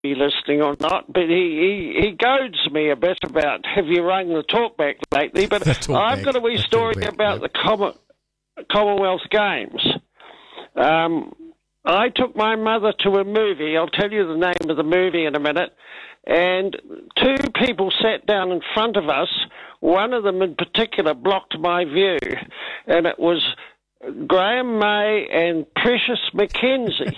be listening or not, but he goads me a bit about, have you rung the talkback lately? But I've got a wee story about the Commonwealth Games. I took my mother to a movie. I'll tell you the name of the movie in a minute. And two people sat down in front of us. One of them in particular blocked my view, and it was Graham May and Precious McKenzie.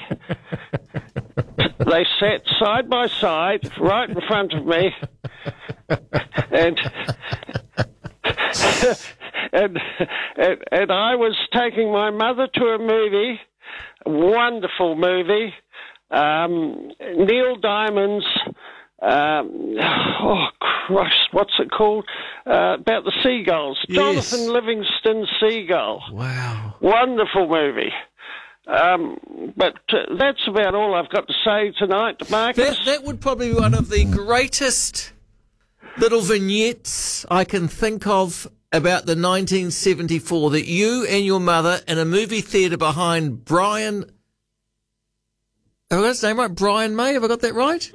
They sat side by side right in front of me, and and I was taking my mother to a movie, a wonderful movie, Neil Diamond's, oh Christ, what's it called? About the seagulls. Yes. Jonathan Livingston Seagull. Wow. Wonderful movie. But that's about all I've got to say tonight, Marcus. That would probably be one of the greatest little vignettes I can think of about the 1974, that you and your mother in a movie theatre behind Brian... Have I got his name right? Brian May? Have I got that right?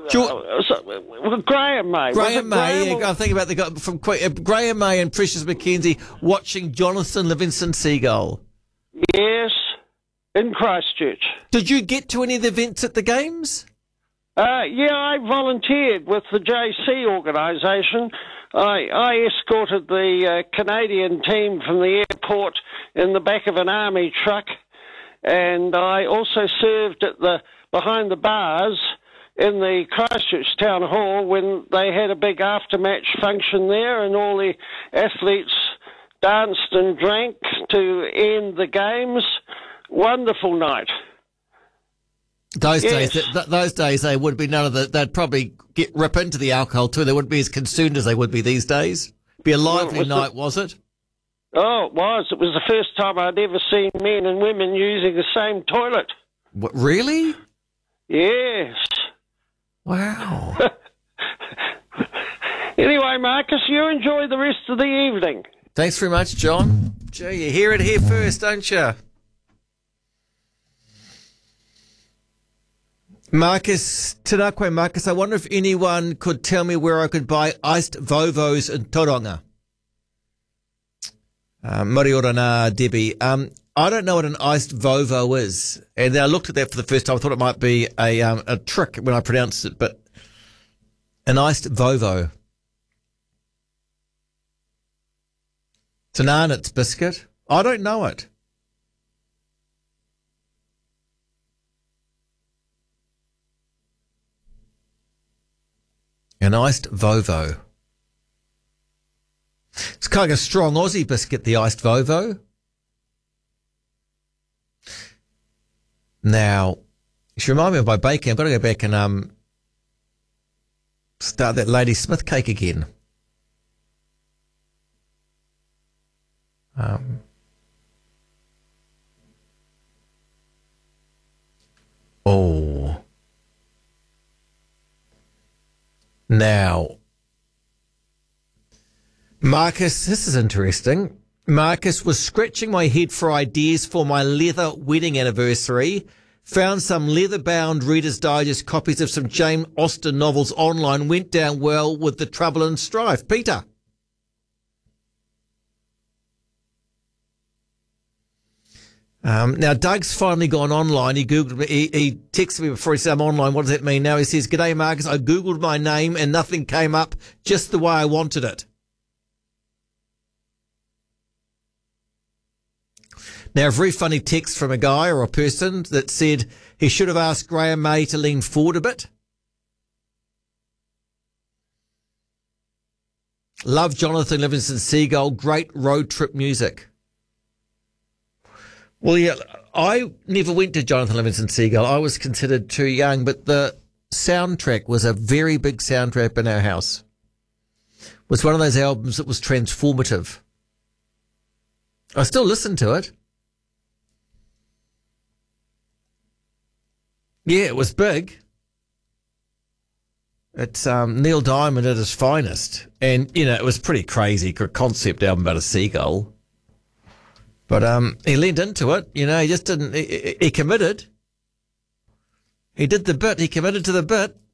Graham May. Graham May, yeah, I think about the guy from Graham May and Precious McKenzie watching Jonathan Livingston Seagull. Yes, in Christchurch. Did you get to any of the events at the games? Yeah, I volunteered with the JC organisation. I escorted the Canadian team from the airport in the back of an army truck, and I also served at behind the bars in the Christchurch Town Hall when they had a big after-match function there, and all the athletes danced and drank to end the games. Wonderful night. Those days, they would be none of the. They'd probably rip into the alcohol too. They wouldn't be as concerned as they would be these days. Be a lively night, was it? Oh, it was. It was the first time I'd ever seen men and women using the same toilet. What, really? Yes. Wow. Anyway, Marcus, you enjoy the rest of the evening. Thanks very much, John. Gee, you hear it here first, don't you? Marcus, Tanakwe Marcus, I wonder if anyone could tell me where I could buy iced Vovos in Tauranga. Moriorana, Debbie. I don't know what an iced Vovo is. And I looked at that for the first time. I thought it might be a trick when I pronounced it, but an iced Vovo. It's an Arnott's biscuit. I don't know it. An iced Vovo. It's kind of a strong Aussie biscuit, the iced Vovo. Now, you should remind me of my baking. I've got to go back and start that Lady Smith cake again. Oh. Now, Marcus, this is interesting. Marcus was scratching my head for ideas for my leather wedding anniversary. Found some leather-bound Reader's Digest copies of some Jane Austen novels online. Went down well with the Trouble and Strife. Peter. Now, Doug's finally gone online. He Googled me. He texted me before he said, I'm online. What does that mean? Now he says, G'day, Marcus. I Googled my name and nothing came up just the way I wanted it. Now, a very funny text from a guy or a person that said he should have asked Graham May to lean forward a bit. Love Jonathan Livingston Seagull. Great road trip music. Well, yeah, I never went to Jonathan Livingston Seagull. I was considered too young, but the soundtrack was a very big soundtrack in our house. It was one of those albums that was transformative. I still listen to it. Yeah, it was big. It's Neil Diamond at his finest. And, you know, it was pretty crazy, a concept album about a seagull. But he leaned into it, you know, he just didn't, he committed. He did the bit. He committed to the bit.